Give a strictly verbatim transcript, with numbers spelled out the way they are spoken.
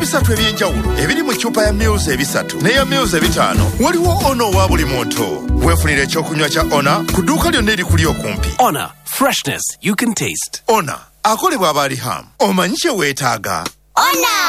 bisatu ebyenjawulo ebiri mu ccupa ya Mils ebisatu n'eya Mils ebitaano. Waliwo Ono wa buli muntu. Weefunire ekyokunywa kya Ona ku dduuka lyonna erikuli okumpi. Ona, freshness you can taste. Ona akolebwa abali ham. Omanyi kye weetaaga? Ona!